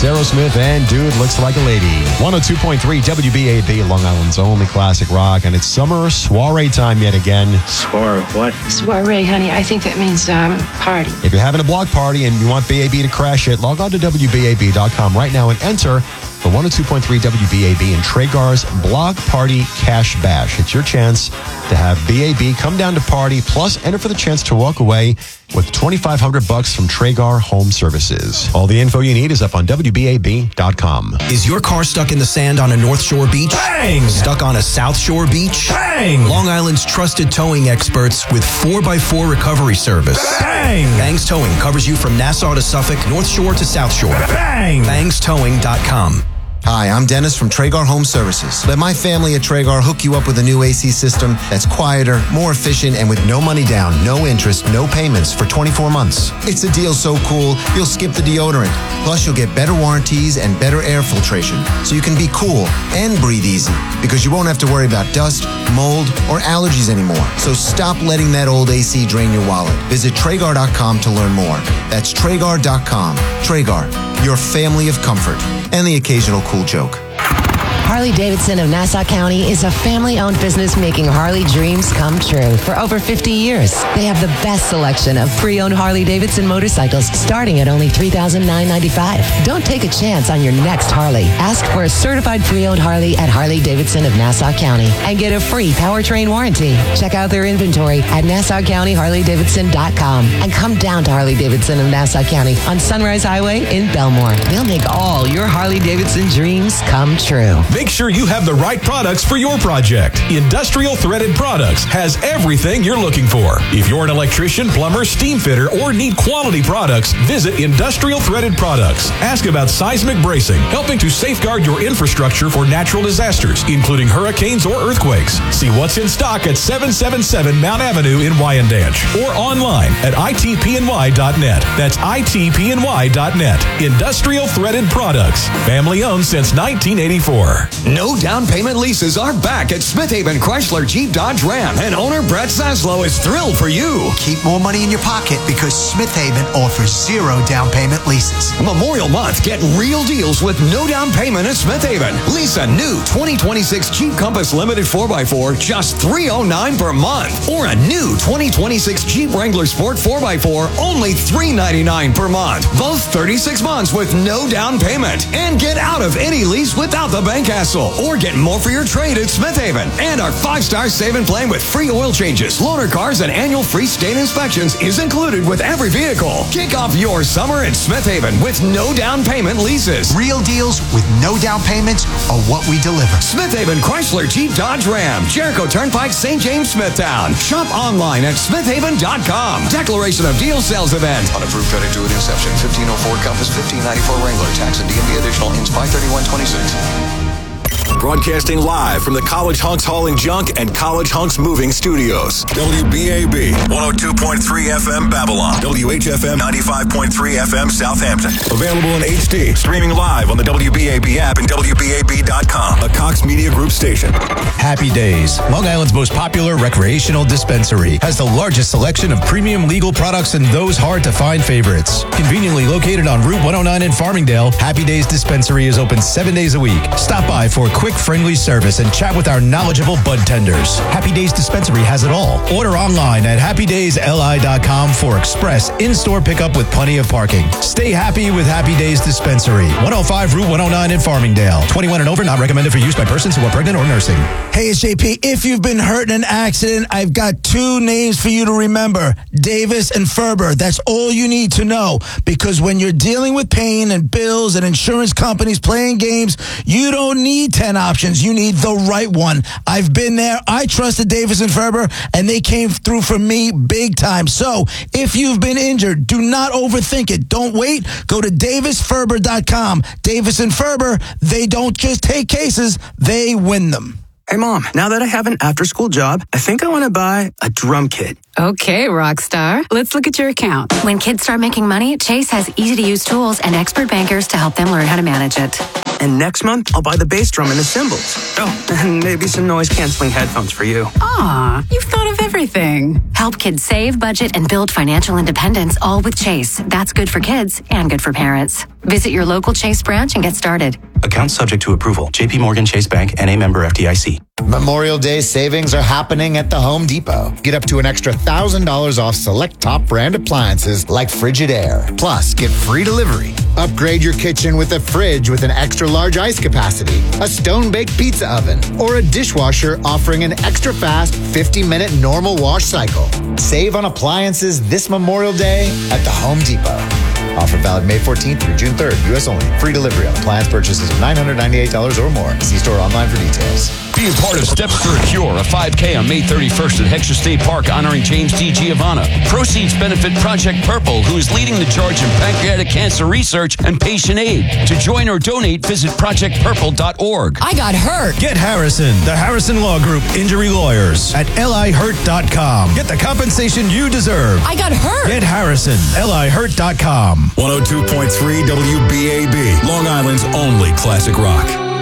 Aerosmith and Dude Looks Like a Lady. 102.3 WBAB, Long Island's only classic rock, and it's summer soiree time yet again. What? Soiree, honey. I think that means party. If you're having a block party and you want BAB to crash it, log on to WBAB.com right now and enter the 102.3 WBAB and Traeger's Block Party Cash Bash. It's your chance to have BAB come down to party, plus enter for the chance to walk away with $2,500 from Traeger Home Services. All the info you need is up on WBAB.com. Is your car stuck in the sand on a North Shore beach? Bang! Stuck on a South Shore beach? Bang! Long Island's trusted towing experts with 4x4 recovery service. Bang! Bangs Towing covers you from Nassau to Suffolk, North Shore to South Shore. Bang! BangsTowing.com. Hi, I'm Dennis from Traeger Home Services. Let my family at Traeger hook you up with a new AC system that's quieter, more efficient, and with no money down, no interest, no payments for 24 months. It's a deal so cool, you'll skip the deodorant. Plus, you'll get better warranties and better air filtration, so you can be cool and breathe easy, because you won't have to worry about dust, mold, or allergies anymore. So stop letting that old AC drain your wallet. Visit Traeger.com to learn more. That's Traeger.com. Traeger, your family of comfort, and the occasional cool joke. Harley-Davidson of Nassau County is a family-owned business making Harley dreams come true for over 50 years. They have the best selection of pre-owned Harley-Davidson motorcycles starting at only $3,995. Don't take a chance on your next Harley. Ask for a certified pre-owned Harley at Harley-Davidson of Nassau County and get a free powertrain warranty. Check out their inventory at NassauCountyHarley-Davidson.com and come down to Harley-Davidson of Nassau County on Sunrise Highway in Belmore. They'll make all your Harley-Davidson dreams come true. Make sure you have the right products for your project. Industrial Threaded Products has everything you're looking for. If you're an electrician, plumber, steam fitter, or need quality products, visit Industrial Threaded Products. Ask about seismic bracing, helping to safeguard your infrastructure for natural disasters, including hurricanes or earthquakes. See what's in stock at 777 Mount Avenue in Wyandanch or online at itpny.net. That's itpny.net. Industrial Threaded Products. Family owned since 1984. No down payment leases are back at Smith Haven Chrysler Jeep Dodge Ram, and owner Brett Zaslow is thrilled for you. Keep more money in your pocket because Smith Haven offers 0 down payment leases. Memorial Month, get real deals with no down payment at Smith Haven. Lease a new 2026 Jeep Compass Limited 4x4, just $309 per month. Or a new 2026 Jeep Wrangler Sport 4x4, only $399 per month. Both 36 months with no down payment. And get out of any lease without the bank hassle, or get more for your trade at Smith Haven. And our 5-star saving plan with free oil changes, loaner cars, and annual free state inspections is included with every vehicle. Kick off your summer at Smith Haven with no down payment leases. Real deals with no down payments are what we deliver. Smith Haven Chrysler Jeep Dodge Ram, Jericho Turnpike, St. James, Smithtown. Shop online at smithhaven.com. Declaration of Deal Sales Event. On approved credit to an inception. 1504 Compass, 1594 Wrangler. Tax and DMV additional ins 53126. Broadcasting live from the College Hunks Hauling Junk and College Hunks Moving Studios. WBAB 102.3 FM Babylon. WHFM 95.3 FM Southampton. Available in HD. Streaming live on the WBAB app and WBAB.com. A Cox Media Group station. Happy Days, Long Island's most popular recreational dispensary, has the largest selection of premium legal products and those hard-to-find favorites. Conveniently located on Route 109 in Farmingdale, Happy Days Dispensary is open 7 days a week. Stop by for a quick, friendly service and chat with our knowledgeable bud tenders. Happy Days Dispensary has it all. Order online at happydaysli.com for express in-store pickup with plenty of parking. Stay happy with Happy Days Dispensary. 105 Route 109 in Farmingdale. 21 and over, not recommended for use by persons who are pregnant or nursing. Hey, it's JP. If you've been hurt in an accident, I've got 2 names for you to remember. Davis and Ferber. That's all you need to know. Because when you're dealing with pain and bills and insurance companies playing games, you don't need 10 options. You need the right one. I've been there. I trusted Davis and Ferber, and they came through for me big time. So if you've been injured, do not overthink it. Don't wait. Go to DavisFerber.com. Davis and Ferber, they don't just take cases, they win them. Hey, Mom, now that I have an after-school job, I think I want to buy a drum kit. Okay, rock star. Let's look at your account. When kids start making money, Chase has easy-to-use tools and expert bankers to help them learn how to manage it. And next month, I'll buy the bass drum and the cymbals. Oh, and maybe some noise-canceling headphones for you. Aw, you've thought of everything. Help kids save, budget, and build financial independence, all with Chase. That's good for kids and good for parents. Visit your local Chase branch and get started. Account subject to approval. JP Morgan Chase Bank, N.A. member FDIC. Memorial Day savings are happening at the Home Depot. Get up to an extra $1,000 off select top brand appliances like Frigidaire. Plus, get free delivery. Upgrade your kitchen with a fridge with an extra large ice capacity, a stone-baked pizza oven, or a dishwasher offering an extra fast 50-minute normal wash cycle. Save on appliances this Memorial Day at the Home Depot. Offer valid May 14th through June 3rd. U.S. only. Free delivery on appliance purchases of $998 or more. See store online for details. Be a part of Steps for a Cure, a 5K on May 31st at Heckscher State Park honoring James D. Giovanna. Proceeds benefit Project Purple, who is leading the charge in pancreatic cancer research and patient aid. To join or donate, visit projectpurple.org. I got hurt. Get Harrison, the Harrison Law Group Injury Lawyers at lihurt.com. Get the compensation you deserve. I got hurt. Get Harrison, lihurt.com. 102.3 WBAB, Long Island's only classic rock.